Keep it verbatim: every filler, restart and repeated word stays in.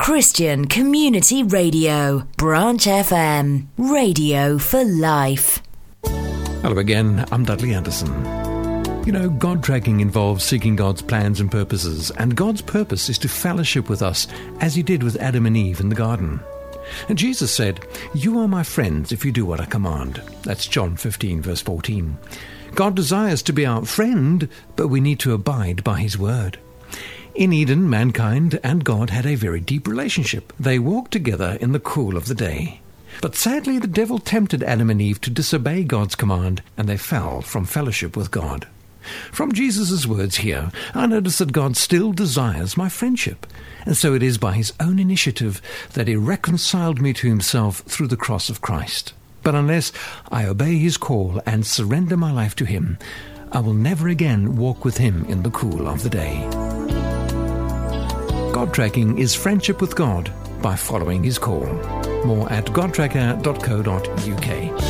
Christian Community Radio, Branch F M, radio for life. Hello again, I'm Dudley Anderson. You know, God tracking involves seeking God's plans and purposes, and God's purpose is to fellowship with us as he did with Adam and Eve in the garden. And Jesus said, "You are my friends if you do what I command." That's John fifteen, verse fourteen. God desires to be our friend, but we need to abide by his word. In Eden, mankind and God had a very deep relationship. They walked together in the cool of the day. But sadly, the devil tempted Adam and Eve to disobey God's command, and they fell from fellowship with God. From Jesus' words here, I notice that God still desires my friendship, and so it is by his own initiative that he reconciled me to himself through the cross of Christ. But unless I obey his call and surrender my life to him, I will never again walk with him in the cool of the day. God tracking is friendship with God by following his call. More at god tracker dot co dot uk.